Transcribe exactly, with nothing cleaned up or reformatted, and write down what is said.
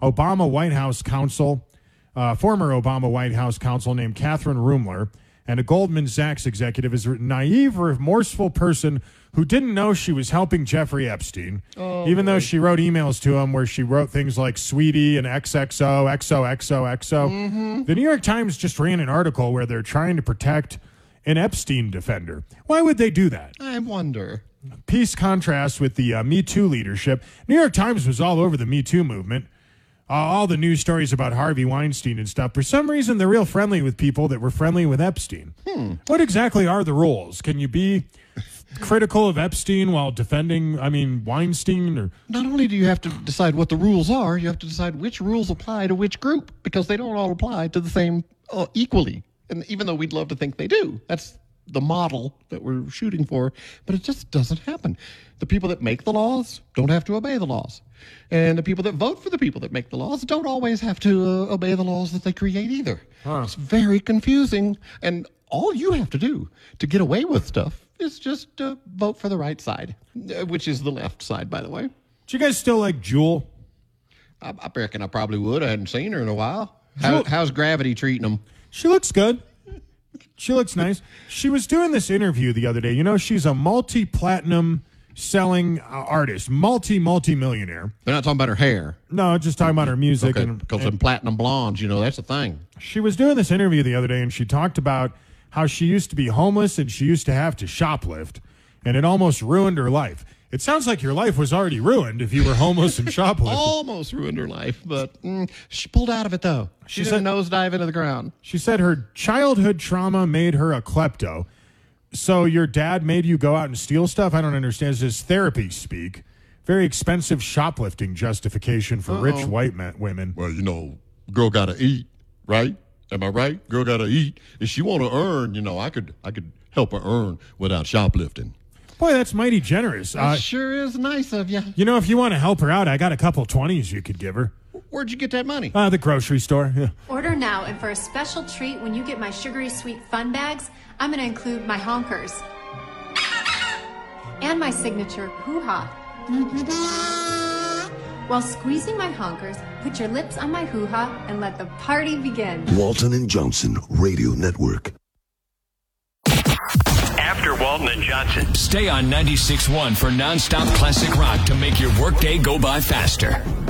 Obama White House counsel, uh, former Obama White House counsel named Catherine Rumler, and a Goldman Sachs executive is a naive, remorseful person who didn't know she was helping Jeffrey Epstein, oh, even boy. though she wrote emails to him where she wrote things like sweetie and X X O, X O X O X O. Mm-hmm. The New York Times just ran an article where they're trying to protect an Epstein defender. Why would they do that? I wonder. Peace contrasts with the uh, Me Too leadership. New York Times was all over the Me Too movement. Uh, all the news stories about Harvey Weinstein and stuff. For some reason, they're real friendly with people that were friendly with Epstein. Hmm. What exactly are the rules? Can you be critical of Epstein while defending, I mean, Weinstein? Or Not only do you have to decide what the rules are, you have to decide which rules apply to which group, because they don't all apply to the same uh, equally. And even though we'd love to think they do, that's the model that we're shooting for, but it just doesn't happen. The people that make the laws don't have to obey the laws. And the people that vote for the people that make the laws don't always have to uh, obey the laws that they create either. Huh. It's very confusing. And all you have to do to get away with stuff is just uh, vote for the right side, uh, which is the left side, by the way. do you guys still like Jewel? I, I reckon I probably would. I hadn't seen her in a while. How, how's Gravity treating them? She looks good. She looks nice. She was doing this interview the other day. You know, she's a multi-platinum selling uh, artist, multi, multi-millionaire. They're not talking about her hair. No, just talking about her music. Okay, and because and in platinum blondes, you know, that's the thing. She was doing this interview the other day, and she talked about how she used to be homeless and she used to have to shoplift, and it almost ruined her life. It sounds like your life was already ruined if you were homeless and shoplifting. Almost ruined her life, but mm, she pulled out of it, though. She, She didn't said- nosedive into the ground. She said her childhood trauma made her a klepto. So your dad made you go out and steal stuff? I don't understand. This is therapy speak. Very expensive shoplifting justification for Uh-oh. rich white men, women. Well, you know, girl got to eat, right? Am I right? Girl got to eat. If she want to earn, you know, I could I could help her earn without shoplifting. Boy, that's mighty generous. That Uh, sure is nice of you. you know, if you want to help her out, I got a couple twenties you could give her. Where'd you get that money? Uh, the grocery store. Yeah. Order now, and for a special treat, when you get my sugary sweet fun bags, I'm going to include my honkers and my signature hoo-ha. While squeezing my honkers, put your lips on my hoo-ha and let the party begin. Walton and Johnson Radio Network. After Walton and Johnson. Stay on ninety-six point one for nonstop classic rock to make your workday go by faster.